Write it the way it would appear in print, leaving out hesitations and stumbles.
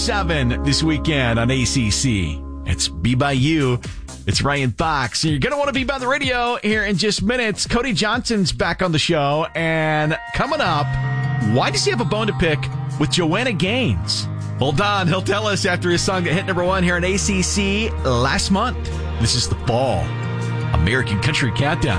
7 this weekend on ACC. It's Be By You. It's Ryan Fox. You're going to want to be by the radio here in just minutes. Cody Johnson's back on the show. And coming up, why does he have a bone to pick with Joanna Gaines? Hold on. He'll tell us after his song that hit number 1 here on ACC last month. This is the Fall American Country Countdown.